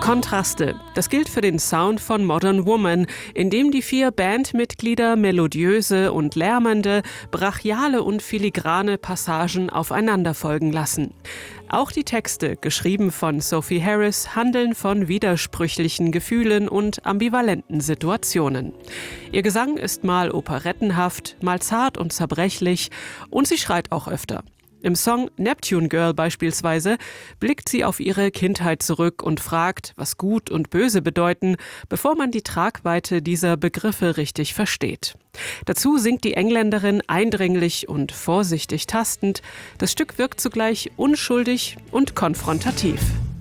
Kontraste. Das gilt für den Sound von Modern Woman, in dem die 4 Bandmitglieder melodiöse und lärmende, brachiale und filigrane Passagen aufeinander folgen lassen. Auch die Texte, geschrieben von Sophie Harris, handeln von widersprüchlichen Gefühlen und ambivalenten Situationen. Ihr Gesang ist mal operettenhaft, mal zart und zerbrechlich und sie schreit auch öfter. Im Song Neptune Girl beispielsweise blickt sie auf ihre Kindheit zurück und fragt, was Gut und Böse bedeuten, bevor man die Tragweite dieser Begriffe richtig versteht. Dazu singt die Engländerin eindringlich und vorsichtig tastend. Das Stück wirkt zugleich unschuldig und konfrontativ.